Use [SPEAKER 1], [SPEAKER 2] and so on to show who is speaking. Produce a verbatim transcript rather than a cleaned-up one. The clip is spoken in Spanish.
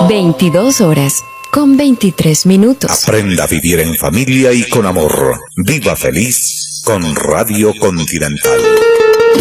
[SPEAKER 1] veintidós horas con veintitrés minutos.
[SPEAKER 2] Aprenda a vivir en familia y con amor. Viva feliz con Radio Continental.